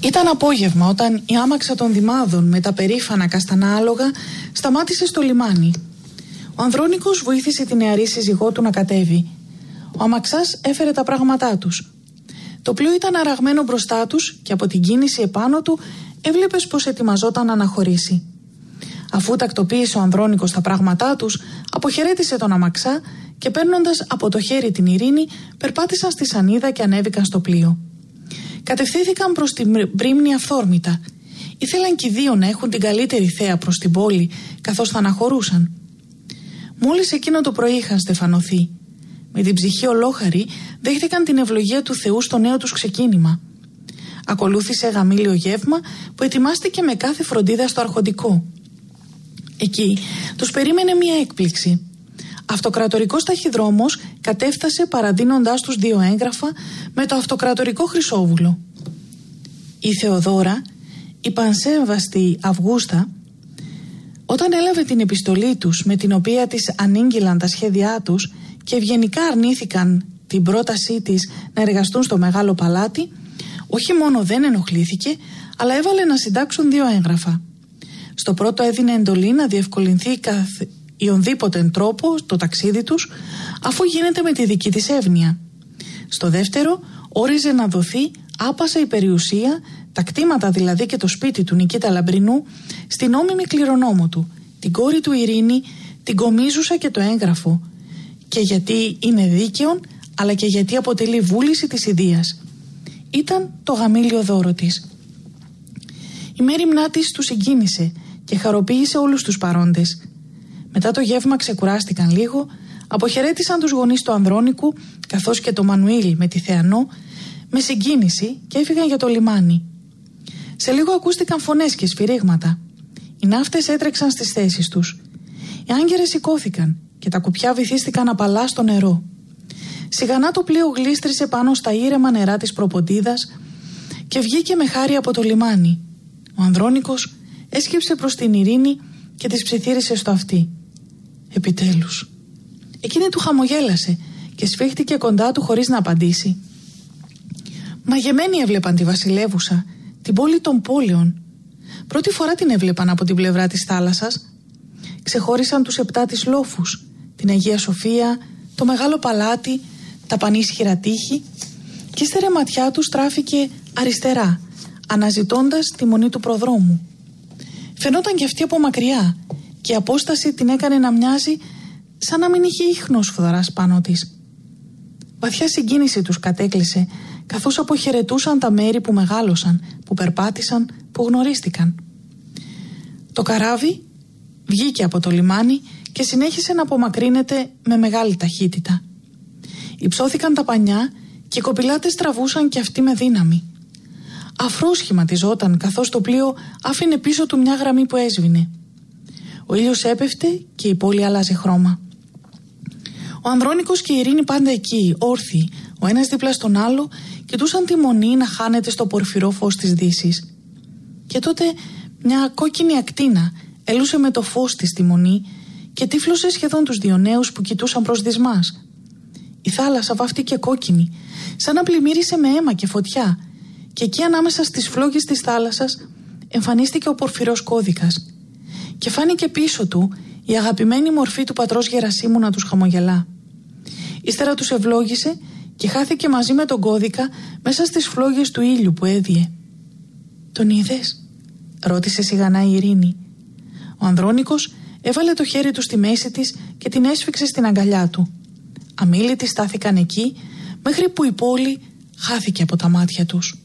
Ήταν απόγευμα όταν η άμαξα των Δημάδων με τα περήφανα καστανά άλογα σταμάτησε στο λιμάνι. Ο Ανδρώνικος βοήθησε τη νεαρή σύζυγό του να κατέβει. Ο αμαξάς έφερε τα πράγματά τους. Το πλοίο ήταν αραγμένο μπροστά τους και από την κίνηση επάνω του έβλεπες πως ετοιμαζόταν να αναχωρήσει. Αφού τακτοποίησε ο Ανδρώνικος τα πράγματά τους, αποχαιρέτησε τον αμαξά και παίρνοντας από το χέρι την Ειρήνη, περπάτησαν στη σανίδα και ανέβηκαν στο πλοίο. Κατευθύνθηκαν προς την πρίμνη αυθόρμητα. Ήθελαν και οι δύο να έχουν την καλύτερη θέα προς την πόλη, καθώς θα αναχωρούσαν. Μόλις εκείνο το πρωί είχαν στεφανωθεί. Με την ψυχή ολόχαρη δέχτηκαν την ευλογία του Θεού στο νέο τους ξεκίνημα. Ακολούθησε γαμήλιο γεύμα που ετοιμάστηκε με κάθε φροντίδα στο αρχοντικό. Εκεί τους περίμενε μια έκπληξη. Αυτοκρατορικός ταχυδρόμος κατέφτασε παραδίνοντάς τους 2 έγγραφα με το αυτοκρατορικό Χρυσόβουλο. Η Θεοδόρα, η πανσέβαστη Αυγούστα, όταν έλαβε την επιστολή τους με την οποία της ανήγγυλαν τα σχέδιά τους και ευγενικά αρνήθηκαν την πρότασή της να εργαστούν στο μεγάλο παλάτι, όχι μόνο δεν ενοχλήθηκε, αλλά έβαλε να συντάξουν 2 έγγραφα. Στο πρώτο έδινε εντολή να διευκολυνθεί ιονδήποτε τρόπο το ταξίδι τους, αφού γίνεται με τη δική της εύνοια. Στο δεύτερο όριζε να δοθεί άπασα η περιουσία, τα κτήματα δηλαδή και το σπίτι του Νικήτα Λαμπρινού, στην νόμιμη κληρονόμο του, την κόρη του Ειρήνη, την Κομίζουσα και το έγγραφο, και γιατί είναι δίκαιον, αλλά και γιατί αποτελεί βούληση της ιδείας. Ήταν το γαμήλιο δώρο της. Η μέριμνά της του συγκίνησε και χαροποίησε όλους τους παρόντες. Μετά το γεύμα ξεκουράστηκαν λίγο, αποχαιρέτησαν τους γονείς του Ανδρώνικου, καθώς και το Μανουήλ με τη Θεανό, με συγκίνηση και έφυγαν για το λιμάνι. Σε λίγο ακούστηκαν φωνές και σφυρίγματα. Οι ναύτες έτρεξαν στις θέσεις τους. Οι άγκερες σηκώθηκαν και τα κουπιά βυθίστηκαν απαλά στο νερό. Σιγανά το πλοίο γλίστρισε πάνω στα ήρεμα νερά της Προποντίδας και βγήκε με χάρη από το λιμάνι. Ο Ανδρώνικος έσκυψε προς την Ειρήνη και της ψιθύρισε στο αυτί. Επιτέλους. Εκείνη του χαμογέλασε και σφίχτηκε κοντά του χωρίς να απαντήσει. Μαγεμένοι έβλεπαν τη βασιλεύουσα, την πόλη των πόλεων. Πρώτη φορά την έβλεπαν από την πλευρά της θάλασσας. Ξεχώρισαν τους 7 της λόφους, την Αγία Σοφία, το μεγάλο παλάτι, τα πανίσχυρα τείχη, και ύστερα η ματιά του στράφηκε αριστερά, αναζητώντας τη μονή του προδρόμου. Φαινόταν και αυτή από μακριά και η απόσταση την έκανε να μοιάζει σαν να μην είχε ίχνος φθοράς πάνω της. Βαθιά συγκίνηση τους κατέκλυσε, καθώς αποχαιρετούσαν τα μέρη που μεγάλωσαν, που περπάτησαν, που γνωρίστηκαν. Το καράβι βγήκε από το λιμάνι και συνέχισε να απομακρύνεται με μεγάλη ταχύτητα. Υψώθηκαν τα πανιά και οι κοπηλάτες τραβούσαν και αυτοί με δύναμη. Αφρός σχηματιζόταν, καθώς το πλοίο άφηνε πίσω του μια γραμμή που έσβηνε. Ο ήλιος έπεφτε και η πόλη άλλαζε χρώμα. Ο Ανδρώνικος και η Ειρήνη πάντα εκεί, όρθιοι, ο ένας δίπλα στον άλλο, κοιτούσαν τη μονή να χάνεται στο πορφυρό φως της δύσης. Και τότε μια κόκκινη ακτίνα ελούσε με το φως της τη μονή και τύφλωσε σχεδόν τους 2 νέους που κοιτούσαν προς δυσμάς. Η θάλασσα βάφτηκε κόκκινη, σαν να πλημμύρισε με αίμα και φωτιά, και εκεί ανάμεσα στις φλόγες της θάλασσας εμφανίστηκε ο πορφυρός κώδικας και φάνηκε πίσω του η αγαπημένη μορφή του πατρός Γερασίμου να τους χαμογελά. Ύστερα τους ευλόγησε και χάθηκε μαζί με τον κώδικα μέσα στις φλόγες του ήλιου που έδιε. «Τον είδες?» ρώτησε σιγανά η Ειρήνη. Ο Ανδρώνικος έβαλε το χέρι του στη μέση της και την έσφιξε στην αγκαλιά του. Αμίλητοι στάθηκαν εκεί μέχρι που η πόλη χάθηκε από τα μάτια τους.